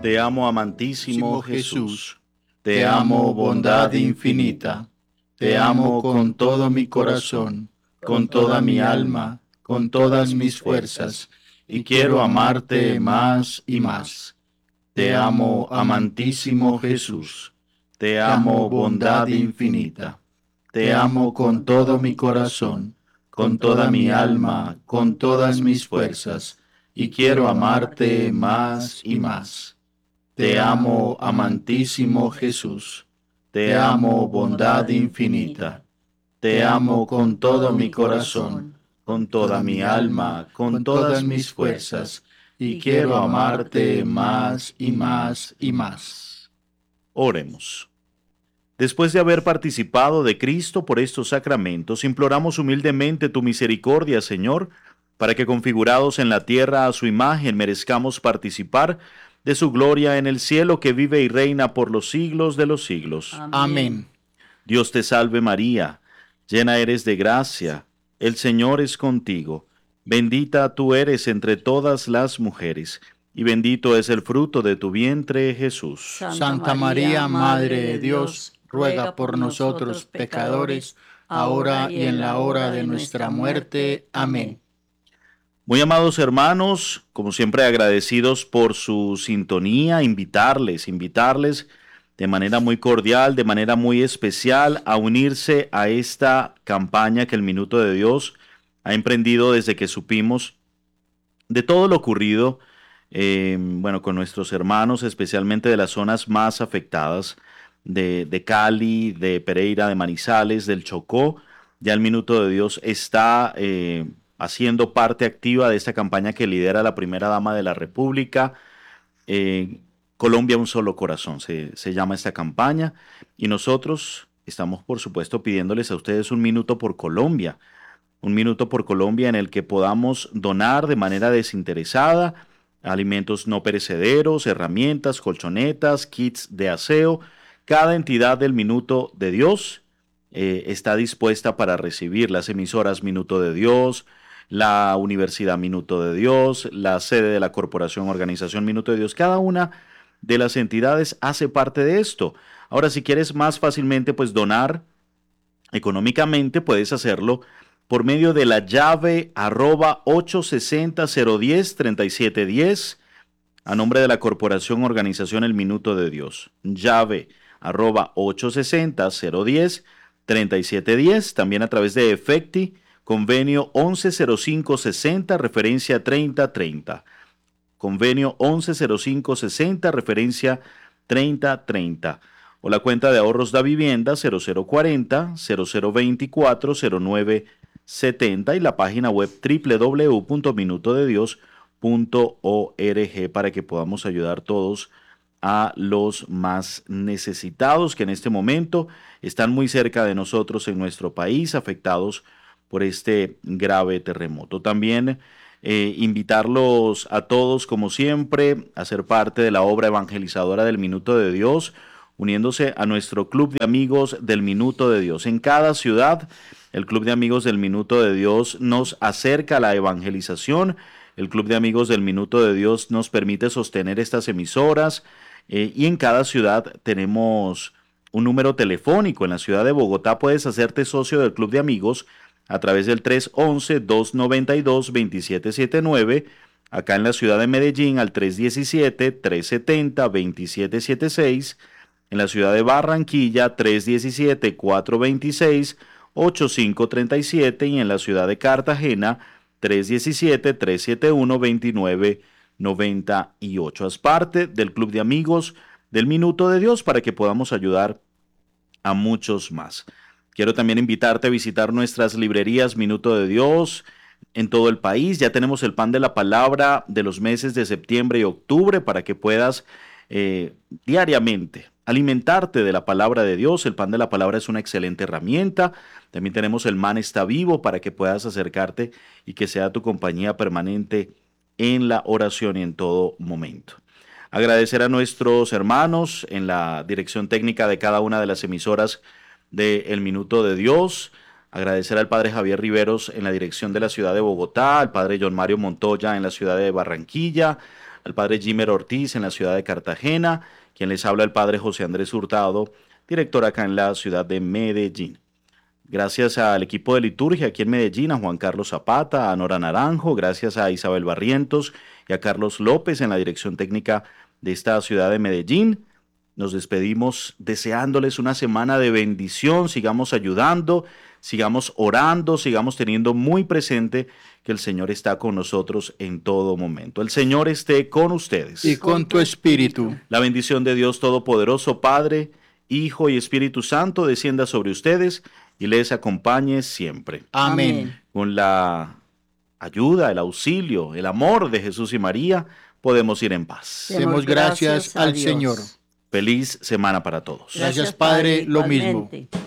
Te amo, amantísimo Jesús. Te amo, bondad infinita. Te amo con todo mi corazón, con toda mi alma, con todas mis fuerzas, y quiero amarte más y más. Te amo, amantísimo Jesús. Te amo, bondad infinita. Te amo con todo mi corazón, con toda mi alma, con todas mis fuerzas, y quiero amarte más y más. Te amo, amantísimo Jesús. Te amo, bondad infinita. Te amo con todo mi corazón, con toda mi alma, con todas mis fuerzas, y quiero amarte más y más y más. Oremos. Después de haber participado de Cristo por estos sacramentos, imploramos humildemente tu misericordia, Señor, para que configurados en la tierra a su imagen merezcamos participar de su gloria en el cielo que vive y reina por los siglos de los siglos. Amén. Dios te salve María, llena eres de gracia, el Señor es contigo. Bendita tú eres entre todas las mujeres, y bendito es el fruto de tu vientre, Jesús. Santa María, Madre de Dios, ruega por nosotros pecadores, ahora y en la hora de nuestra muerte. Amén. Muy amados hermanos, como siempre agradecidos por su sintonía, invitarles de manera muy cordial, de manera muy especial a unirse a esta campaña que el Minuto de Dios ha emprendido desde que supimos de todo lo ocurrido, con nuestros hermanos, especialmente de las zonas más afectadas de Cali, de Pereira, de Manizales, del Chocó. Ya el Minuto de Dios está haciendo parte activa de esta campaña que lidera la primera dama de la República. Colombia un solo corazón, se llama esta campaña, y nosotros estamos por supuesto pidiéndoles a ustedes un minuto por Colombia en el que podamos donar de manera desinteresada alimentos no perecederos, herramientas, colchonetas, kits de aseo. Cada entidad del Minuto de Dios está dispuesta para recibir. Las emisoras Minuto de Dios, la Universidad Minuto de Dios, la sede de la Corporación Organización Minuto de Dios, cada una de las entidades hace parte de esto. Ahora, si quieres más fácilmente pues donar económicamente, puedes hacerlo por medio de la llave @860-010-3710 a nombre de la Corporación Organización El Minuto de Dios. Llave @860-010-3710, también a través de Efecti, convenio 110560, referencia 3030. Convenio 110560, referencia 3030. O la cuenta de ahorros da vivienda 0040 0024 0970 y la página web www.minutodedios.org para que podamos ayudar todos a los más necesitados que en este momento están muy cerca de nosotros en nuestro país, afectados por este grave terremoto. También invitarlos a todos, como siempre, a ser parte de la obra evangelizadora del Minuto de Dios, uniéndose a nuestro Club de Amigos del Minuto de Dios. En cada ciudad, el Club de Amigos del Minuto de Dios nos acerca a la evangelización. El Club de Amigos del Minuto de Dios nos permite sostener estas emisoras y en cada ciudad tenemos un número telefónico. En la ciudad de Bogotá puedes hacerte socio del Club de Amigos a través del 311-292-2779, acá en la ciudad de Medellín al 317-370-2776, en la ciudad de Barranquilla 317-426-8537 y en la ciudad de Cartagena 317-371-2998. Haz parte del Club de Amigos del Minuto de Dios para que podamos ayudar a muchos más. Quiero también invitarte a visitar nuestras librerías Minuto de Dios en todo el país. Ya tenemos el pan de la palabra de los meses de septiembre y octubre para que puedas diariamente alimentarte de la palabra de Dios. El pan de la palabra es una excelente herramienta. También tenemos el Man está vivo para que puedas acercarte y que sea tu compañía permanente en la oración y en todo momento. Agradecer a nuestros hermanos en la dirección técnica de cada una de las emisoras de El Minuto de Dios. Agradecer al padre Javier Riveros en la dirección de la ciudad de Bogotá, al padre John Mario Montoya en la ciudad de Barranquilla, al padre Jimer Ortiz en la ciudad de Cartagena, quien les habla el padre José Andrés Hurtado, director acá en la ciudad de Medellín. Gracias al equipo de liturgia aquí en Medellín, a Juan Carlos Zapata, a Nora Naranjo, gracias a Isabel Barrientos y a Carlos López en la dirección técnica de esta ciudad de Medellín. Nos despedimos deseándoles una semana de bendición, sigamos ayudando, sigamos orando, sigamos teniendo muy presente que el Señor está con nosotros en todo momento. El Señor esté con ustedes. Y con tu espíritu. La bendición de Dios Todopoderoso, Padre, Hijo y Espíritu Santo, descienda sobre ustedes y les acompañe siempre. Amén. Con la ayuda, el auxilio, el amor de Jesús y María, podemos ir en paz. Demos gracias al Señor. Feliz semana para todos. Gracias, Padre, lo mismo. Igualmente.